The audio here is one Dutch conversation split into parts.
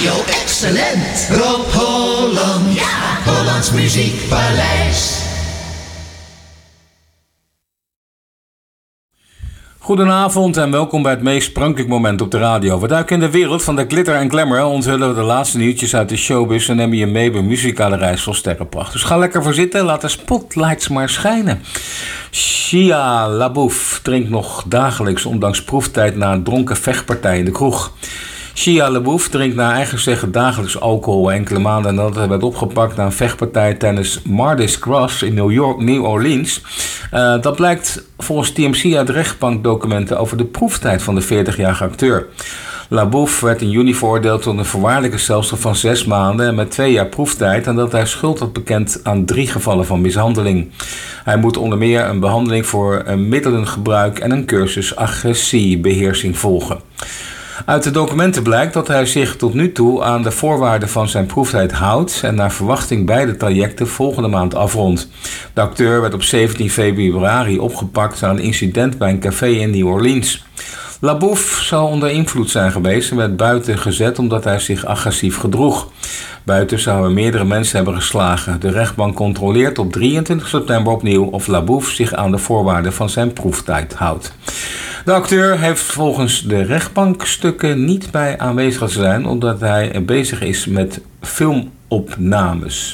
Radio Excellent. Rob Holland. Ja. Hollands Muziekpaleis. Goedenavond en welkom bij het meest sprankelijk moment op de radio. We duiken in de wereld van de glitter en glamour, onthullen we de laatste nieuwtjes uit de showbiz en nemen je mee op een muzikale reis vol sterrenpracht. Dus ga lekker voor zitten, laat de spotlights maar schijnen. Shia LaBeouf drinkt nog dagelijks, ondanks proeftijd na een dronken vechtpartij in de kroeg. Shia LaBeouf drinkt naar eigen zeggen dagelijks alcohol enkele maanden nadat hij werd opgepakt na een vechtpartij tijdens Mardi Gras in New Orleans. Dat blijkt volgens TMZ uit rechtbankdocumenten over de proeftijd van de 40-jarige acteur. LaBeouf werd in juni veroordeeld tot een voorwaardelijke celstraf van 6 maanden met 2 jaar proeftijd en dat hij schuld had bekend aan 3 gevallen van mishandeling. Hij moet onder meer een behandeling voor middelengebruik en een cursus agressiebeheersing volgen. Uit de documenten blijkt dat hij zich tot nu toe aan de voorwaarden van zijn proeftijd houdt en naar verwachting beide trajecten volgende maand afrondt. De acteur werd op 17 februari opgepakt na een incident bij een café in New Orleans. LaBeouf zou onder invloed zijn geweest en werd buiten gezet omdat hij zich agressief gedroeg. Buiten zouden meerdere mensen hebben geslagen. De rechtbank controleert op 23 september opnieuw of LaBeouf zich aan de voorwaarden van zijn proeftijd houdt. De acteur heeft volgens de rechtbankstukken niet bij aanwezig te zijn omdat hij bezig is met filmopnames.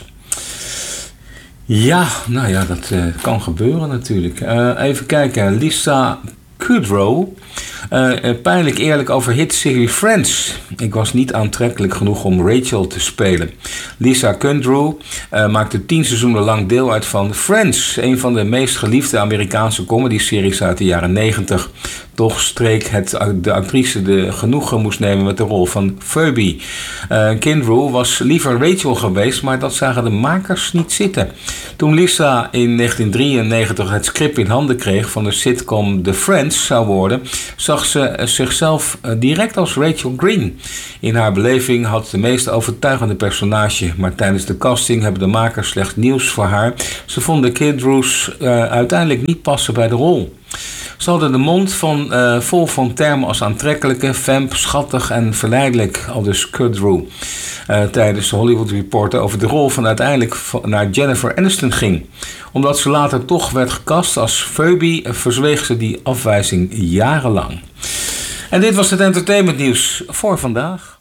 Ja, nou ja, dat kan gebeuren natuurlijk. Even kijken, Lisa Kudrow. Pijnlijk eerlijk over hitserie Friends. Ik was niet aantrekkelijk genoeg om Rachel te spelen. Lisa Kudrow maakte 10 seizoenen lang deel uit van Friends, een van de meest geliefde Amerikaanse comedy-series uit de jaren 90. Toch streek de actrice de genoegen moest nemen met de rol van Phoebe. Kudrow was liever Rachel geweest, maar dat zagen de makers niet zitten. Toen Lisa in 1993 het script in handen kreeg van de sitcom The Friends zou worden, zag ze zichzelf direct als Rachel Green. In haar beleving had de meest overtuigende personage, maar tijdens de casting hebben de makers slecht nieuws voor haar. Ze vonden Kudrow uiteindelijk niet passen bij de rol. Ze hadden de mond vol van termen als aantrekkelijke, vamp, schattig en verleidelijk, aldus Kudrow. Tijdens de Hollywood Reporter over de rol van uiteindelijk naar Jennifer Aniston ging. Omdat ze later toch werd gecast als Phoebe, verzweeg ze die afwijzing jarenlang. En dit was het entertainmentnieuws voor vandaag.